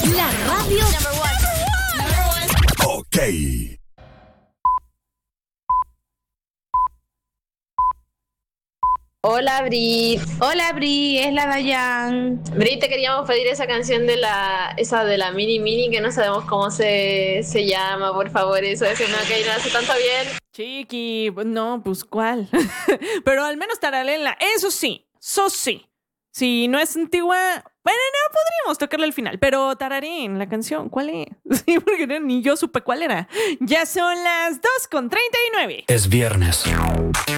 La radio Ok. Hola, Bri. Hola, Bri, es la Dayan. Bri, te queríamos pedir esa canción esa de la Mini Mini, que no sabemos cómo se llama, por favor, eso de no, que no hace tanto bien. Chiqui, no, pues ¿cuál? Pero al menos tararéla, eso sí. Si no es antigua, bueno, no podríamos tocarla al final, pero tararén la canción, ¿cuál es? Sí, porque ni yo supe cuál era. Ya son las 2:39. Es viernes.